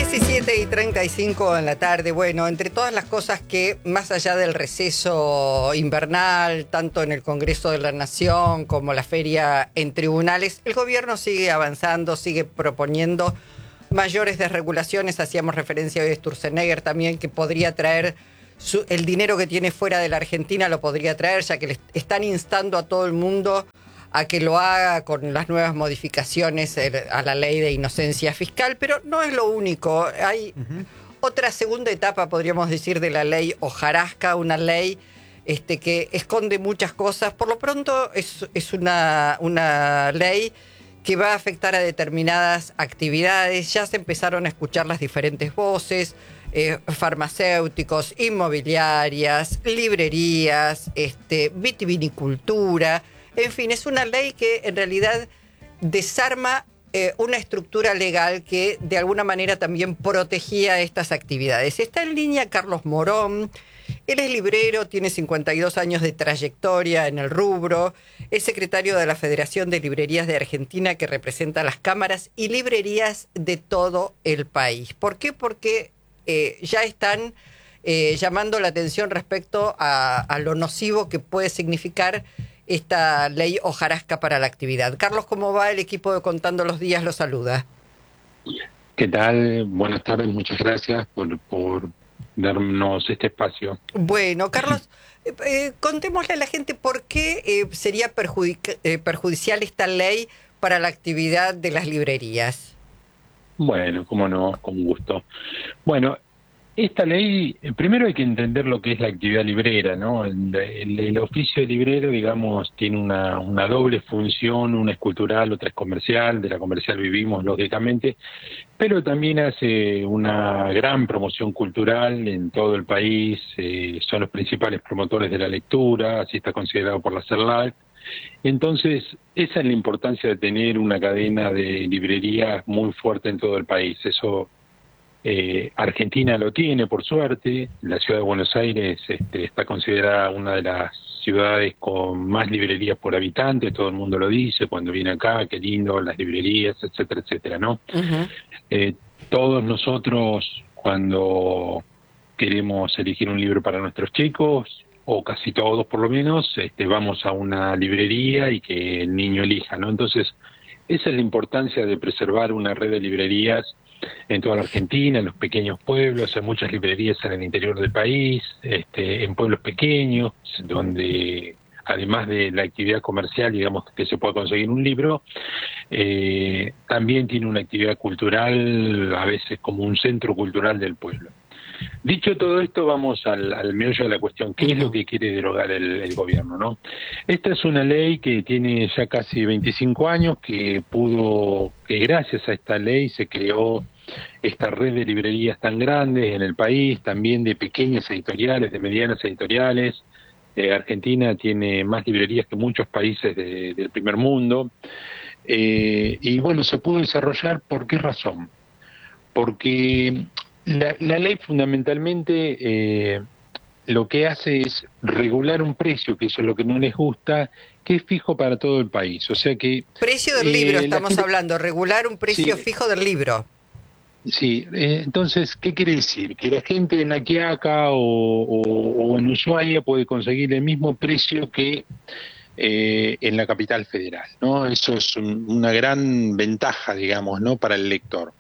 17:35 en la tarde. Bueno, entre todas las cosas que, más allá del receso invernal, tanto en el Congreso de la Nación como la feria en tribunales, el gobierno sigue avanzando, sigue proponiendo mayores desregulaciones. Hacíamos referencia hoy a Sturzenegger también, que podría traer el dinero que tiene fuera de la Argentina, lo podría traer, ya que le están instando a todo el mundo a que lo haga con las nuevas modificaciones a la ley de inocencia fiscal, pero no es lo único. Hay otra segunda etapa, podríamos decir, de la ley hojarasca, una ley que esconde muchas cosas. Por lo pronto es una ley que va a afectar a determinadas actividades. Ya se empezaron a escuchar las diferentes voces, farmacéuticos, inmobiliarias, librerías, vitivinicultura. En fin, es una ley que en realidad desarma una estructura legal que de alguna manera también protegía estas actividades. Está en línea Carlos Morón. Él es librero, tiene 52 años de trayectoria en el rubro, es secretario de la Federación de Librerías de Argentina, que representa las cámaras y librerías de todo el país. ¿Por qué? Porque ya están llamando la atención respecto a lo nocivo que puede significar esta ley hojarasca para la actividad. Carlos, ¿cómo va? El equipo de Contando los Días lo saluda. ¿Qué tal? Buenas tardes, muchas gracias por darnos este espacio. Bueno, Carlos, contémosle a la gente por qué sería perjudicial esta ley para la actividad de las librerías. Bueno, cómo no, con gusto. Bueno, esta ley, primero hay que entender lo que es la actividad librera, ¿no? El oficio de librero, digamos, tiene una doble función, una es cultural, otra es comercial. De la comercial vivimos, lógicamente, pero también hace una gran promoción cultural en todo el país. Son los principales promotores de la lectura, así está considerado por la CERLAC. Entonces, esa es la importancia de tener una cadena de librerías muy fuerte en todo el país. Eso Argentina lo tiene, por suerte. La ciudad de Buenos Aires está considerada una de las ciudades con más librerías por habitante, todo el mundo lo dice cuando viene acá, qué lindo, las librerías, etcétera, etcétera, ¿no? Todos nosotros, cuando queremos elegir un libro para nuestros chicos, o casi todos por lo menos, vamos a una librería y que el niño elija, ¿no? Entonces, esa es la importancia de preservar una red de librerías en toda la Argentina, en los pequeños pueblos. Hay muchas librerías en el interior del país, en pueblos pequeños, donde además de la actividad comercial, digamos, que se puede conseguir un libro, también tiene una actividad cultural, a veces como un centro cultural del pueblo. Dicho todo esto, vamos al meollo de la cuestión. ¿Qué es lo que quiere derogar el gobierno, no? Esta es una ley que tiene ya casi 25 años, que gracias a esta ley se creó esta red de librerías tan grandes en el país, también de pequeñas editoriales, de medianas editoriales. Argentina tiene más librerías que muchos países del primer mundo. Y bueno, se pudo desarrollar. ¿Por qué razón? Porque la ley fundamentalmente lo que hace es regular un precio, que eso es lo que no les gusta, que es fijo para todo el país. O sea que precio del libro estamos hablando, regular un precio fijo del libro. Sí, entonces, ¿qué quiere decir? Que la gente en La Quiaca o en Ushuaia puede conseguir el mismo precio que en la capital federal, ¿no? Eso es una gran ventaja, digamos, ¿no?, para el lector.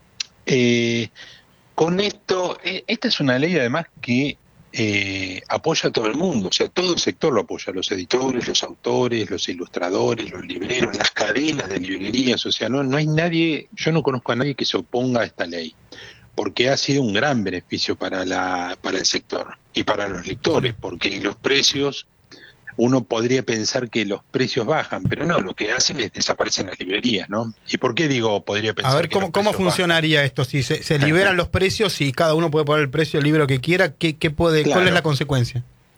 Con esto, esta es una ley además que apoya a todo el mundo, o sea, todo el sector lo apoya, los editores, los autores, los ilustradores, los libreros, las cadenas de librerías. O sea, no hay nadie, yo no conozco a nadie que se oponga a esta ley, porque ha sido un gran beneficio para el sector y para los lectores, porque los precios, uno podría pensar que los precios bajan, pero no, lo que hacen es desaparecen las librerías, ¿no? ¿Y por qué digo podría pensar? A ver, ¿cómo funcionaría esto? Si se liberan los precios y cada uno puede poner el precio del libro que quiera, ¿qué puede, claro, cuál es la consecuencia?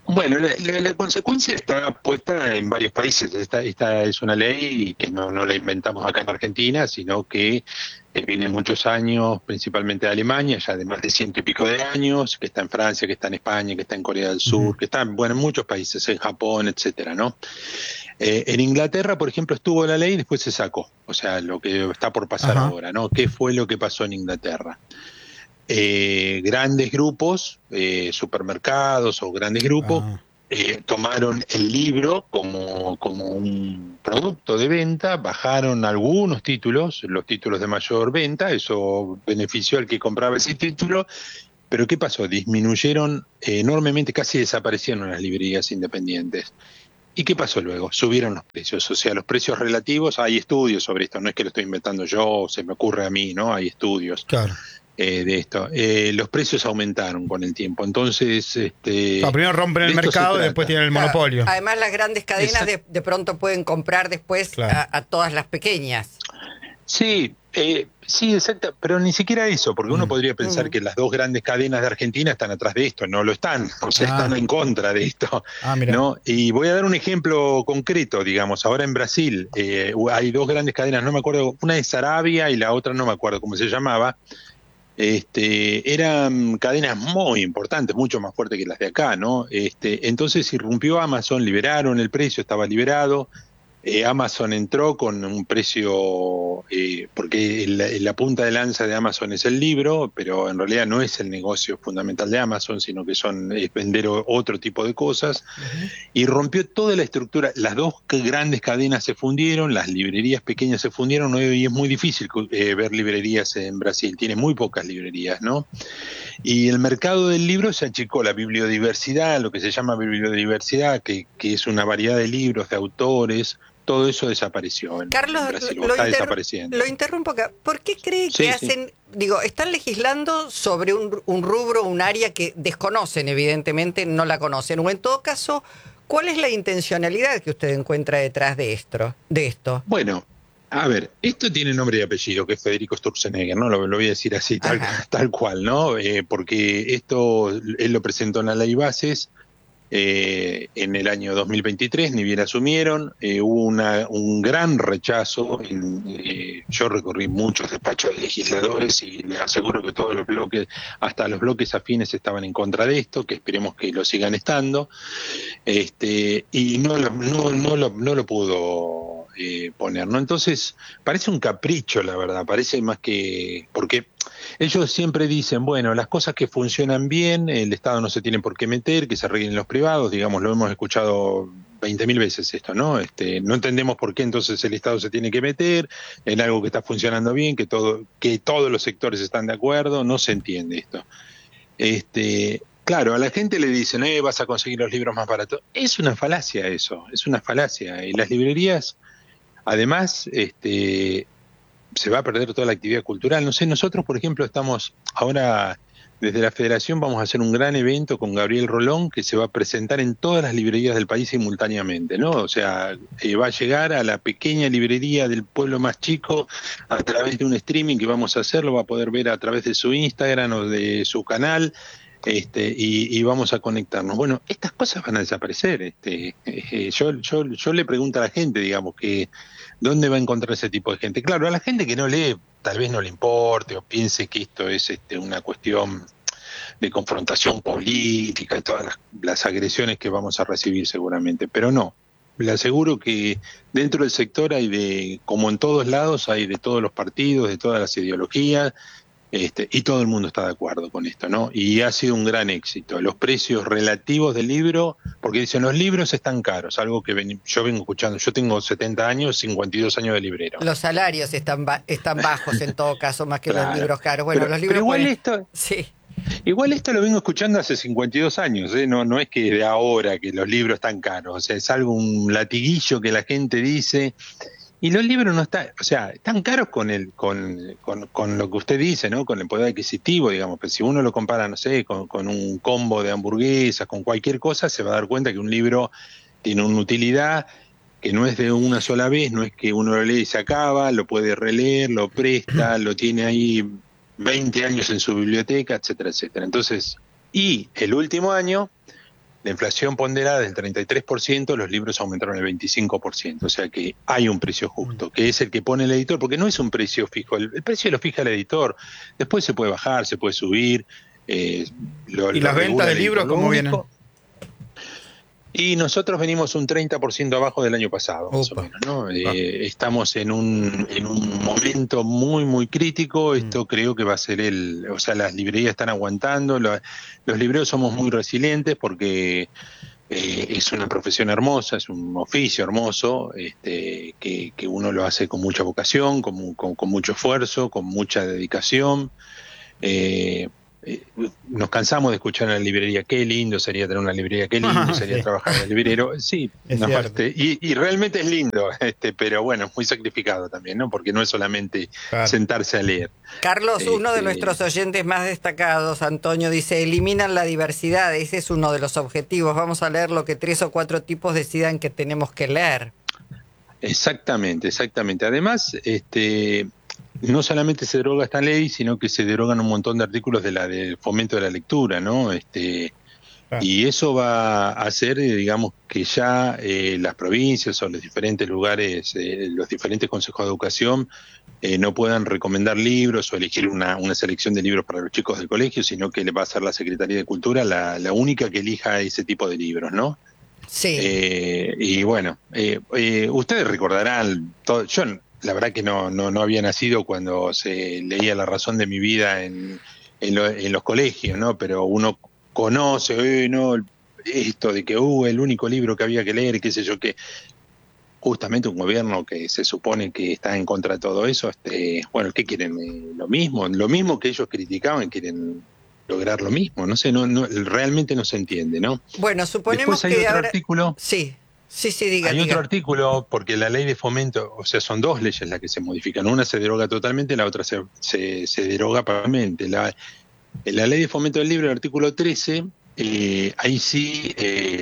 Bueno, la consecuencia está puesta en varios países. Esta es una ley que no la inventamos acá en Argentina, sino que viene muchos años, principalmente de Alemania, ya de más de 100 y pico de años, que está en Francia, que está en España, que está en Corea del Sur, que está en muchos países, en Japón, etcétera, ¿no? En Inglaterra, por ejemplo, estuvo la ley y después se sacó. O sea, lo que está por pasar ahora, ¿no? ¿Qué fue lo que pasó en Inglaterra? Grandes grupos, supermercados o grandes grupos, tomaron el libro como un producto de venta, bajaron algunos títulos, los títulos de mayor venta, eso benefició al que compraba ese título, pero ¿qué pasó? Disminuyeron enormemente, casi desaparecieron las librerías independientes. ¿Y qué pasó luego? Subieron los precios, o sea, los precios relativos, hay estudios sobre esto, no es que lo estoy inventando yo, se me ocurre a mí, ¿no? Hay estudios. Claro. De esto. Los precios aumentaron con el tiempo. Entonces, primero rompen el mercado y después tienen el monopolio. Además, las grandes cadenas de pronto pueden comprar después a todas las pequeñas. Sí, sí, exacto, pero ni siquiera eso, porque uno podría pensar que las dos grandes cadenas de Argentina están atrás de esto, no lo están, o sea, están en contra de esto, ¿no? Y voy a dar un ejemplo concreto, digamos, ahora en Brasil hay dos grandes cadenas, no me acuerdo, una es Arabia y la otra no me acuerdo cómo se llamaba. Eran cadenas muy importantes, mucho más fuertes que las de acá, ¿no? Entonces irrumpió Amazon, liberaron el precio, estaba liberado. Amazon entró con un precio, porque la punta de lanza de Amazon es el libro, pero en realidad no es el negocio fundamental de Amazon, sino que es vender otro tipo de cosas, y rompió toda la estructura. Las dos grandes cadenas se fundieron, las librerías pequeñas se fundieron, hoy es muy difícil ver librerías en Brasil, tiene muy pocas librerías, ¿no? Y el mercado del libro se achicó, la bibliodiversidad, lo que se llama bibliodiversidad, que es una variedad de libros, de autores. Todo eso desapareció en Brasil, está desapareciendo. Lo interrumpo acá. ¿Por qué cree que hacen, están legislando sobre un rubro, un área que desconocen, evidentemente, no la conocen? O en todo caso, ¿cuál es la intencionalidad que usted encuentra detrás de esto? Bueno, a ver, esto tiene nombre y apellido, que es Federico Sturzenegger, ¿no? Lo voy a decir así, tal cual, ¿no? Porque esto, él lo presentó en la Ley Bases, en el año 2023, ni bien asumieron, hubo un gran rechazo. Yo recorrí muchos despachos de legisladores y les aseguro que todos los bloques, hasta los bloques afines, estaban en contra de esto, que esperemos que lo sigan estando, y no lo pudo poner, ¿no? Entonces parece un capricho, la verdad, parece más que, porque ellos siempre dicen, bueno, las cosas que funcionan bien, el Estado no se tiene por qué meter, que se arreglen los privados, digamos, lo hemos escuchado 20.000 veces esto, ¿no? No entendemos por qué entonces el Estado se tiene que meter en algo que está funcionando bien, que todos los sectores están de acuerdo, no se entiende esto. Claro, a la gente le dicen, vas a conseguir los libros más baratos. Es una falacia eso, es una falacia. Y las librerías, además, se va a perder toda la actividad cultural. No sé, nosotros, por ejemplo, estamos ahora, desde la Federación, vamos a hacer un gran evento con Gabriel Rolón, que se va a presentar en todas las librerías del país simultáneamente, ¿no? O sea, va a llegar a la pequeña librería del pueblo más chico a través de un streaming que vamos a hacer, lo va a poder ver a través de su Instagram o de su canal, y vamos a conectarnos. Bueno, estas cosas van a desaparecer. Yo le pregunto a la gente, digamos, que ¿dónde va a encontrar ese tipo de gente? Claro, a la gente que no lee, tal vez no le importe o piense que esto es una cuestión de confrontación política y todas las agresiones que vamos a recibir seguramente, pero no. Le aseguro que dentro del sector como en todos lados, hay de todos los partidos, de todas las ideologías, y todo el mundo está de acuerdo con esto, ¿no? Y ha sido un gran éxito. Los precios relativos del libro, porque dicen los libros están caros, algo que yo vengo escuchando. Yo tengo 70 años, 52 años de librero. Los salarios están bajos en todo caso, más que los libros caros. Bueno, pero, los libros igual esto lo vengo escuchando hace 52 años, no es que de ahora que los libros están caros, o sea, es algo, un latiguillo que la gente dice. Y los libros no están caros con lo que usted dice, ¿no? Con el poder adquisitivo, digamos. Pero si uno lo compara, no sé, con un combo de hamburguesas, con cualquier cosa, se va a dar cuenta que un libro tiene una utilidad que no es de una sola vez, no es que uno lo lee y se acaba, lo puede releer, lo presta, lo tiene ahí 20 años en su biblioteca, etcétera, etcétera. Entonces, y el último año la inflación ponderada del 33%, los libros aumentaron el 25%, o sea que hay un precio justo, que es el que pone el editor, porque no es un precio fijo, el precio lo fija el editor, después se puede bajar, se puede subir. ¿Y las ventas de libros cómo vienen? Y nosotros venimos un 30% abajo del año pasado, más o menos, ¿no? Estamos en un momento muy, muy crítico. Esto creo que va a ser o sea, las librerías están aguantando. Los libreros somos muy resilientes porque es una profesión hermosa, es un oficio hermoso, que uno lo hace con mucha vocación, con mucho esfuerzo, con mucha dedicación. Nos cansamos de escuchar en la librería, qué lindo sería tener una librería, qué lindo sería trabajar en el librero. Sí, y realmente es lindo, pero bueno, es muy sacrificado también, ¿no? Porque no es solamente sentarse a leer. Carlos, uno de nuestros oyentes más destacados, Antonio, dice, eliminan la diversidad, ese es uno de los objetivos, vamos a leer lo que 3 o 4 tipos decidan que tenemos que leer. Exactamente. Además, no solamente se deroga esta ley, sino que se derogan un montón de artículos del fomento de la lectura, ¿no? Y eso va a hacer, digamos, que ya las provincias o los diferentes lugares, los diferentes consejos de educación no puedan recomendar libros o elegir una selección de libros para los chicos del colegio, sino que le va a ser la Secretaría de Cultura la única que elija ese tipo de libros, ¿no? Sí. Y bueno, ustedes recordarán, yo la verdad que no había nacido cuando se leía La razón de mi vida en los colegios, ¿no? Pero uno conoce, esto de que el único libro que había que leer, qué sé yo, que justamente un gobierno que se supone que está en contra de todo eso, bueno, ¿qué quieren? Lo mismo que ellos criticaban, quieren lograr lo mismo, no sé, realmente no se entiende, ¿no? Bueno, suponemos después hay que otro artículo. Sí, diga. Hay otro artículo, porque la ley de fomento, o sea, son 2 leyes las que se modifican. Una se deroga totalmente, la otra se deroga parcialmente. La ley de fomento del libro, el artículo 13, ahí sí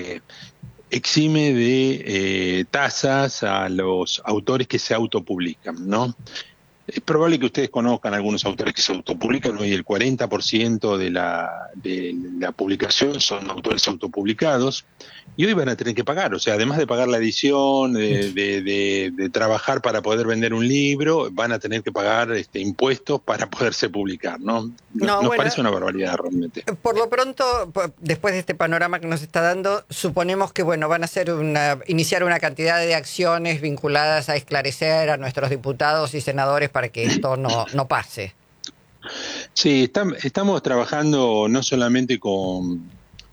exime de tasas a los autores que se autopublican, ¿no? Es probable que ustedes conozcan algunos autores que se autopublican, hoy el 40% de la publicación son autores autopublicados, y hoy van a tener que pagar, o sea, además de pagar la edición, de trabajar para poder vender un libro, van a tener que pagar impuestos para poderse publicar, ¿no? Nos parece una barbaridad realmente. Por lo pronto, después de este panorama que nos está dando, suponemos que van a iniciar una cantidad de acciones vinculadas a esclarecer a nuestros diputados y senadores para que esto no pase. Sí, estamos trabajando no solamente con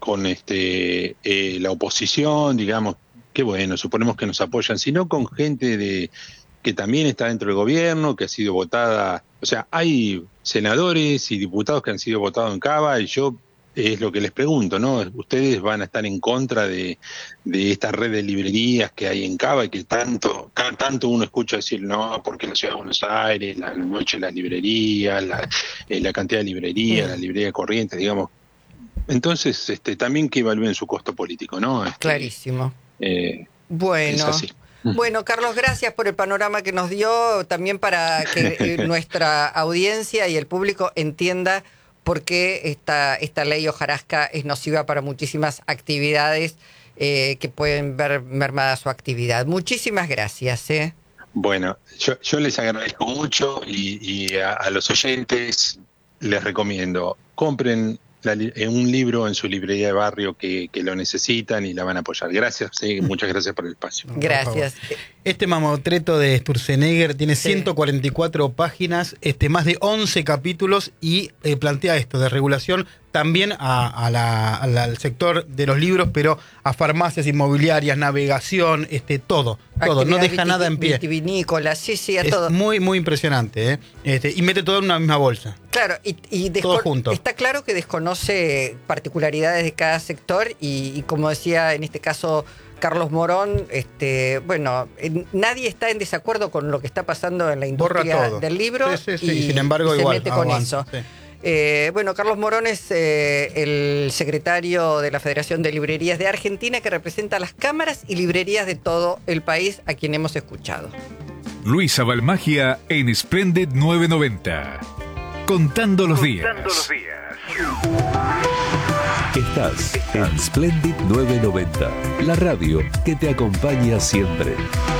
la oposición, digamos, que bueno, suponemos que nos apoyan, sino con gente que también está dentro del gobierno, que ha sido votada, o sea, hay senadores y diputados que han sido votados en Cava, y yo es lo que les pregunto, ¿no? ¿Ustedes van a estar en contra de esta red de librerías que hay en Cava y que tanto uno escucha decir, no, porque la Ciudad de Buenos Aires, la noche de las librerías, la cantidad de librerías, la librería corriente, digamos? Entonces, también que evalúen su costo político, ¿no? Clarísimo. Es así. Bueno, Carlos, gracias por el panorama que nos dio, también para que nuestra audiencia y el público entienda por qué esta ley hojarasca es nociva para muchísimas actividades que pueden ver mermada su actividad. Muchísimas gracias. Bueno, yo les agradezco mucho y a los oyentes les recomiendo, compren un libro en su librería de barrio que lo necesitan y la van a apoyar. Gracias, muchas gracias por el espacio. Gracias. Este mamotreto de Sturzenegger tiene 144 páginas, más de 11 capítulos y plantea esto de regulación también al sector de los libros, pero a farmacias, inmobiliarias, navegación, todo, no deja nada en pie. Vitivinícola, sí, a todo. Es muy, muy impresionante, y mete todo en una misma bolsa. Claro, y todo junto. Está claro que desconoce particularidades de cada sector y como decía en este caso Carlos Morón, nadie está en desacuerdo con lo que está pasando en la industria del libro. Sí. Y sin embargo, igual, se mete con eso. Sí. Carlos Morón es el secretario de la Federación de Librerías de Argentina, que representa a las cámaras y librerías de todo el país, a quien hemos escuchado. Luisa Balmagia en Splendid 990. Contando los días. Estás en Splendid 990, la radio que te acompaña siempre.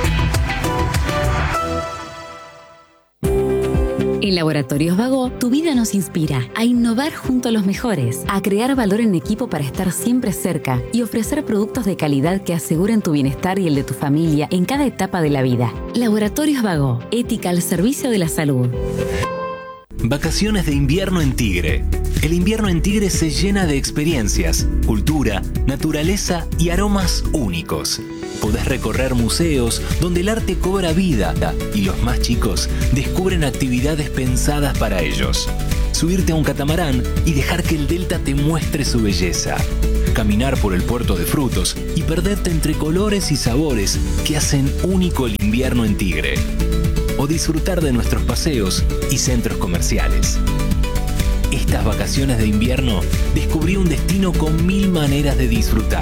En Laboratorios Vago, tu vida nos inspira a innovar junto a los mejores, a crear valor en equipo para estar siempre cerca y ofrecer productos de calidad que aseguren tu bienestar y el de tu familia en cada etapa de la vida. Laboratorios Vago, ética al servicio de la salud. Vacaciones de invierno en Tigre. El invierno en Tigre se llena de experiencias, cultura, naturaleza y aromas únicos. Podés recorrer museos donde el arte cobra vida y los más chicos descubren actividades pensadas para ellos. Subirte a un catamarán y dejar que el delta te muestre su belleza. Caminar por el puerto de frutos y perderte entre colores y sabores que hacen único el invierno en Tigre. O disfrutar de nuestros paseos y centros comerciales. Estas vacaciones de invierno descubrí un destino con 1000 maneras de disfrutar.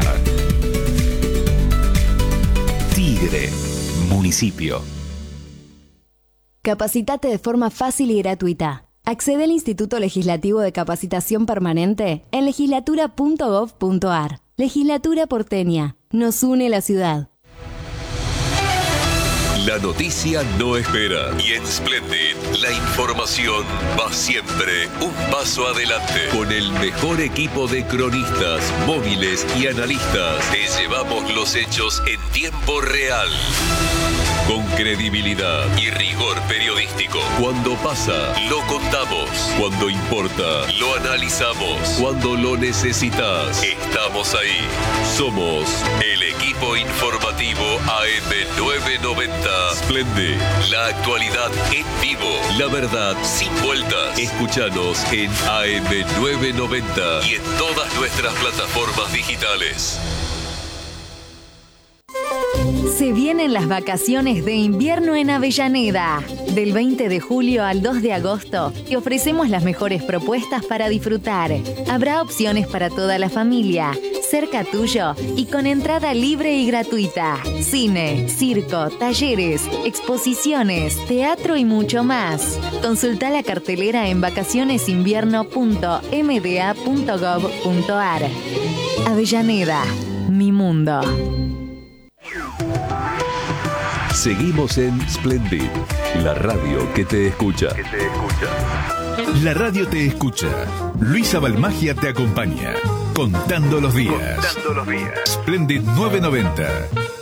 Tigre, municipio. Capacitate de forma fácil y gratuita. Accede al Instituto Legislativo de Capacitación Permanente en legislatura.gov.ar. Legislatura porteña. Nos une la ciudad. La noticia no espera y en Splendid la información va siempre un paso adelante. Con el mejor equipo de cronistas, móviles y analistas te llevamos los hechos en tiempo real. Con credibilidad y rigor periodístico. Cuando pasa, lo contamos. Cuando importa, lo analizamos. Cuando lo necesitas, estamos ahí. Somos el equipo informativo AM990. Splendid, la actualidad en vivo. La verdad sin vueltas. Escúchanos en AM990 y en todas nuestras plataformas digitales. Se vienen las vacaciones de invierno en Avellaneda. Del 20 de julio al 2 de agosto te ofrecemos las mejores propuestas para disfrutar. Habrá opciones para toda la familia, cerca tuyo y con entrada libre y gratuita. Cine, circo, talleres, exposiciones, teatro y mucho más. Consulta la cartelera en vacacionesinvierno.mda.gov.ar. Avellaneda, mi mundo. Seguimos en Splendid, la radio que te escucha. La radio te escucha. Luisa Balmagia te acompaña. Contando los días. Splendid 990.